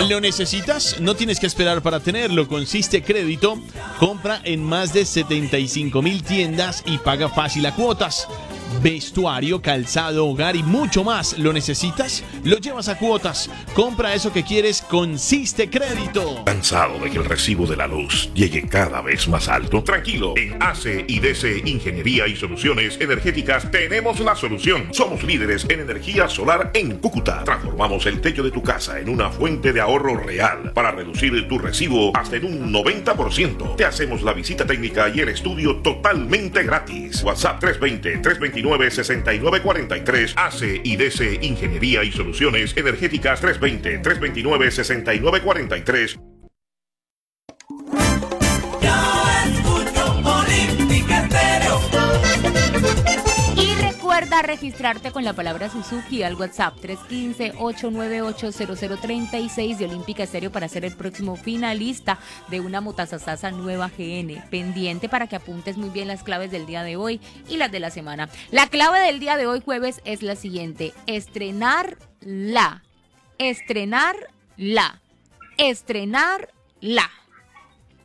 ¿Lo necesitas? No tienes que esperar para tenerlo. Con Siste Crédito, compra en más de 75,000 tiendas y paga fácil a cuotas. Vestuario, calzado, hogar y mucho más. ¿Lo necesitas? Lo llevas a cuotas. Compra eso que quieres con Siste Crédito. ¿Cansado de que el recibo de la luz llegue cada vez más alto? Tranquilo, en AC/DC Ingeniería y Soluciones Energéticas tenemos la solución. Somos líderes en energía solar en Cúcuta. Transformamos el techo de tu casa en una fuente de ahorro real para reducir tu recibo hasta en un 90%. Te hacemos la visita técnica y el estudio totalmente gratis. WhatsApp 320-329-6943. AC/DC Ingeniería y Soluciones Energéticas 320-329-6943. Y recuerda registrarte con la palabra Suzuki al WhatsApp 315-898-0036 de Olímpica Estéreo para ser el próximo finalista de una motasasasa nueva GN. Pendiente para que apuntes muy bien las claves del día de hoy y las de la semana. La clave del día de hoy, jueves, es la siguiente: estrenarla. Estrenarla. Estrenarla.